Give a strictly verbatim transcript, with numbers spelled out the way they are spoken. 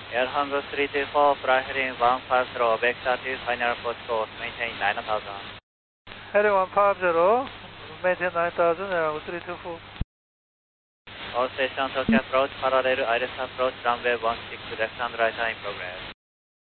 Air Hongo three two four, fly heading one five zero, vector to final port course, maintain nine thousand. Heading one five zero, maintain nine thousand, Air Hongo three two four. All stations, Tokyo approach, parallel, Iris approach, runway one six, left and right in progress.